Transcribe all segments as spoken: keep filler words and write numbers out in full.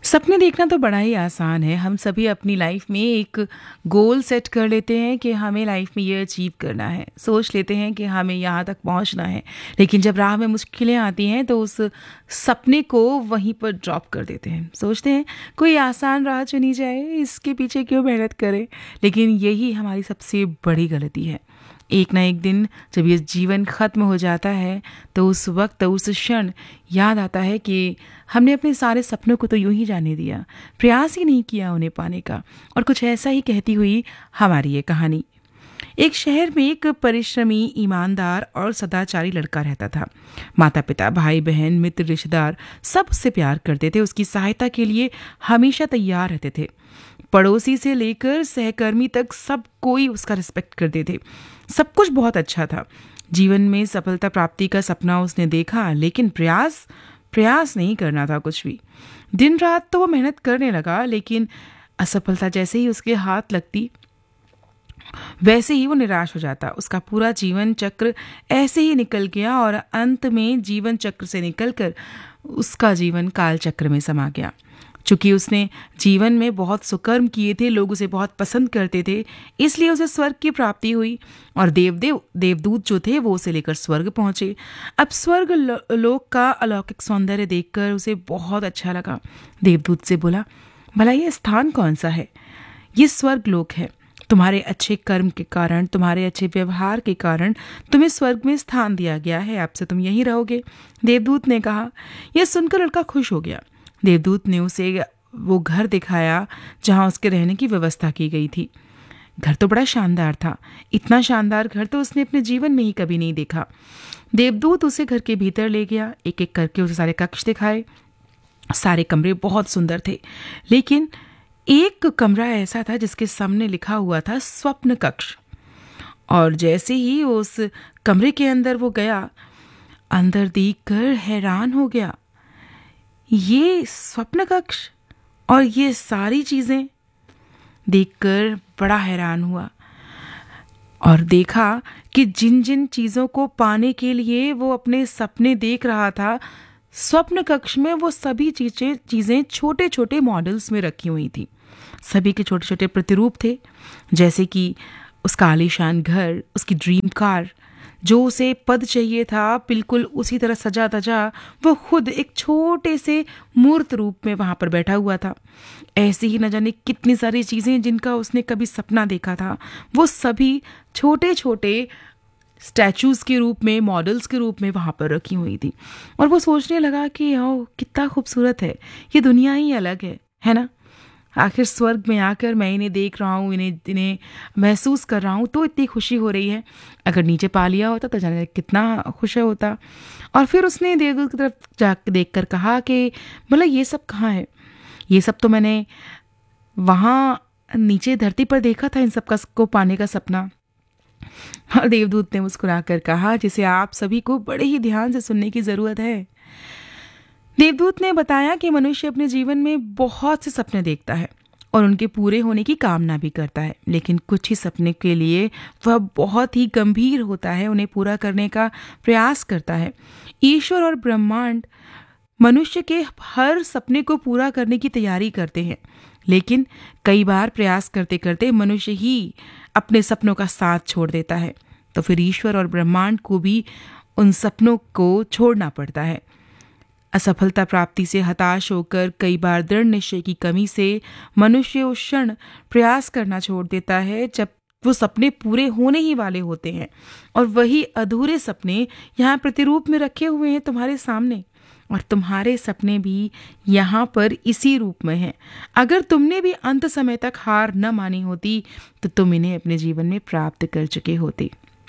सपने देखना तो बड़ा ही आसान है। हम सभी अपनी लाइफ में एक गोल सेट कर लेते हैं कि हमें लाइफ में ये अचीव करना है। सोच लेते हैं कि हमें यहाँ तक पहुँचना है। लेकिन जब राह में मुश्किलें आती हैं तो उस सपने को वहीं पर ड्रॉप कर देते हैं। सोचते हैं कोई आसान राह चुनी जाए, इसके पीछे क्यों मेहनत करें। लेकिन यही हमारी सबसे बड़ी गलती है। एक ना एक दिन जब ये जीवन ख़त्म हो जाता है तो उस वक्त उस क्षण याद आता है कि हमने अपने सारे सपनों को तो यूं ही जाने दिया, प्रयास ही नहीं किया उन्हें पाने का। और कुछ ऐसा ही कहती हुई हमारी ये कहानी। एक शहर में एक परिश्रमी, ईमानदार और सदाचारी लड़का रहता था। माता पिता, भाई बहन, मित्र, रिश्तेदार सब उससे प्यार करते थे। उसकी सहायता के लिए हमेशा तैयार रहते थे। पड़ोसी से लेकर सहकर्मी तक सब कोई उसका रिस्पेक्ट करते थे। सब कुछ बहुत अच्छा था। जीवन में सफलता प्राप्ति का सपना उसने देखा, लेकिन प्रयास प्रयास नहीं करना था कुछ भी। दिन रात तो वो मेहनत करने लगा, लेकिन असफलता जैसे ही उसके हाथ लगती वैसे ही वो निराश हो जाता। उसका पूरा जीवन चक्र ऐसे ही निकल गया और अंत में जीवन चक्र से निकलकर उसका जीवन काल चक्र में समा गया। चूंकि उसने जीवन में बहुत सुकर्म किए थे, लोग उसे बहुत पसंद करते थे, इसलिए उसे स्वर्ग की प्राप्ति हुई। और देवदेव देवदूत जो थे वो उसे लेकर स्वर्ग पहुंचे। अब स्वर्ग लो, लोक का अलौकिक सौंदर्य देखकर उसे बहुत अच्छा लगा। देवदूत से बोला, भला ये स्थान कौन सा है? ये स्वर्ग लोक है। तुम्हारे अच्छे कर्म के कारण, तुम्हारे अच्छे व्यवहार के कारण तुम्हें स्वर्ग में स्थान दिया गया है। अब से तुम यहीं रहोगे। देवदूत ने कहा। यह सुनकर लड़का खुश हो गया। देवदूत ने उसे वो घर दिखाया जहां उसके रहने की व्यवस्था की गई थी। घर तो बड़ा शानदार था। इतना शानदार घर तो उसने अपने जीवन में ही कभी नहीं देखा। देवदूत उसे घर के भीतर ले गया। एक एक करके उसे सारे कक्ष दिखाए। सारे कमरे बहुत सुंदर थे, लेकिन एक कमरा ऐसा था जिसके सामने लिखा हुआ था स्वप्न कक्ष। और जैसे ही उस कमरे के अंदर वो गया, अंदर देखकर हैरान हो गया। ये स्वप्न कक्ष और ये सारी चीजें देखकर बड़ा हैरान हुआ और देखा कि जिन जिन चीजों को पाने के लिए वो अपने सपने देख रहा था, स्वप्न कक्ष में वो सभी चीजें चीजें छोटे छोटे मॉडल्स में रखी हुई थी। सभी के छोटे छोटे प्रतिरूप थे, जैसे कि उसका आलीशान घर, उसकी ड्रीम कार, जो उसे पद चाहिए था, बिल्कुल उसी तरह सजा धजा वो खुद एक छोटे से मूर्त रूप में वहां पर बैठा हुआ था। ऐसे ही न जाने कितनी सारी चीजें जिनका उसने कभी सपना देखा था, वो सभी छोटे छोटे स्टैचूज के रूप में, मॉडल्स के रूप में वहां पर रखी हुई थी। और वो सोचने लगा कि ओ कितना खूबसूरत है, ये दुनिया ही अलग है है ना। आखिर स्वर्ग में आकर मैं इन्हें देख रहा हूँ, इन्हें इन्हें महसूस कर रहा हूँ, तो इतनी खुशी हो रही है। अगर नीचे पा लिया होता तो जाने कितना खुश होता। और फिर उसने देवदूत की तरफ जा देख कर कहा कि मतलब ये सब कहाँ है? ये सब तो मैंने वहाँ नीचे धरती पर देखा था, इन सब का को पाने का सपना। और देवदूत ने मुस्कुरा कर कहा, जिसे आप सभी को बड़े ही ध्यान से सुनने की जरूरत है। देवदूत ने बताया कि मनुष्य अपने जीवन में बहुत से सपने देखता है और उनके पूरे होने की कामना भी करता है, लेकिन कुछ ही सपने के लिए वह बहुत ही गंभीर होता है, उन्हें पूरा करने का प्रयास करता है। ईश्वर और ब्रह्मांड मनुष्य के हर सपने को पूरा करने की तैयारी करते हैं, लेकिन कई बार प्रयास करते करते मनुष्य ही अपने सपनों का साथ छोड़ देता है। तो फिर ईश्वर और ब्रह्मांड को भी उन सपनों को छोड़ना पड़ता है। असफलता प्राप्ति से हताश होकर, कई बार दृढ़ निश्चय की कमी से मनुष्य उस क्षण प्रयास करना छोड़ देता है जब वो सपने पूरे होने ही वाले होते हैं। और वही अधूरे सपने यहाँ प्रतिरूप में रखे हुए हैं तुम्हारे सामने, और तुम्हारे सपने भी यहाँ पर इसी रूप में हैं। अगर तुमने भी अंत समय तक हार न मानी होती तो तुम इन्हें अपने जीवन में प्राप्त कर चुके होते।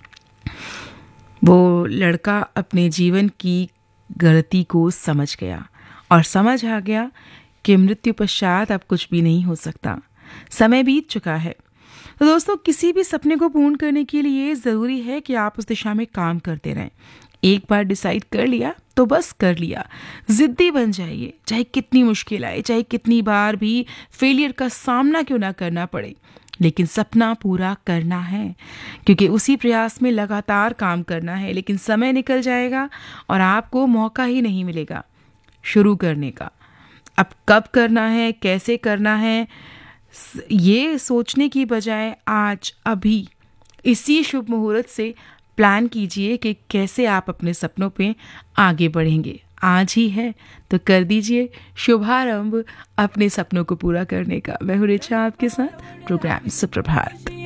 वो लड़का अपने जीवन की गलती को समझ गया और समझ आ गया कि मृत्यु पश्चात अब कुछ भी नहीं हो सकता, समय बीत चुका है। तो दोस्तों, किसी भी सपने को पूर्ण करने के लिए ज़रूरी है कि आप उस दिशा में काम करते रहें। एक बार डिसाइड कर लिया तो बस कर लिया, जिद्दी बन जाइए, चाहे कितनी मुश्किल आए, चाहे कितनी बार भी फेलियर का सामना क्यों ना करना पड़े, लेकिन सपना पूरा करना है, क्योंकि उसी प्रयास में लगातार काम करना है। लेकिन समय निकल जाएगा और आपको मौका ही नहीं मिलेगा शुरू करने का। अब कब करना है, कैसे करना है, ये सोचने की बजाय आज अभी इसी शुभ मुहूर्त से प्लान कीजिए कि कैसे आप अपने सपनों पे आगे बढ़ेंगे। आज ही है तो कर दीजिए शुभारंभ अपने सपनों को पूरा करने का। मैं हूँ रिचा आपके साथ, प्रोग्राम सुप्रभात।